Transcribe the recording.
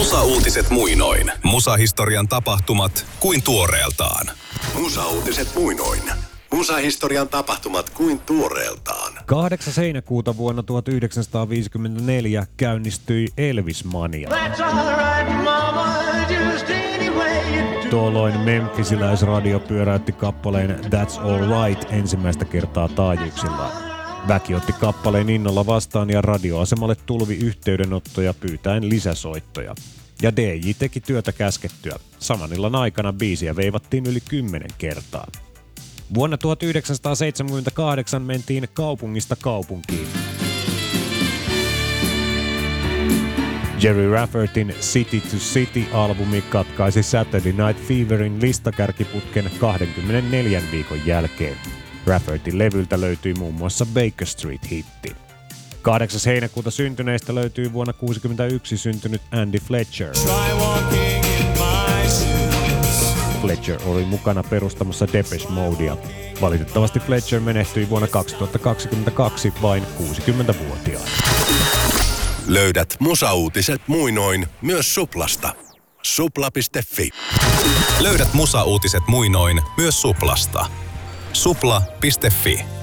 Musa-uutiset muinoin. Musahistorian tapahtumat kuin tuoreeltaan. Musa-uutiset muinoin. Musahistorian tapahtumat kuin tuoreeltaan. 8. heinäkuuta vuonna 1954 käynnistyi Elvis-mania. Tuolloin memphisiläisradio pyöräytti kappaleen That's All Right ensimmäistä kertaa taajuuksillaan. Väki otti kappaleen innolla vastaan ja radioasemalle tulvi yhteydenottoja pyytäen lisäsoittoja. Ja DJ teki työtä käskettyä. Saman illan aikana biisiä veivattiin yli 10 kertaa. Vuonna 1978 mentiin kaupungista kaupunkiin. Jerry Raffertin City to City-albumi katkaisi Saturday Night Feverin listakärkiputken 24 viikon jälkeen. Raffertin levyltä löytyi muun muassa Baker Street-hitti. 8. heinäkuuta syntyneistä löytyy vuonna 1961 syntynyt Andy Fletcher. Fletcher oli mukana perustamassa Depeche Modea. Valitettavasti Fletcher menehtyi vuonna 2022 vain 60-vuotiaana. Löydät Musa-uutiset muinoin myös Suplasta. Supla.fi. Löydät Musa-uutiset muinoin myös Suplasta. Supla.fi.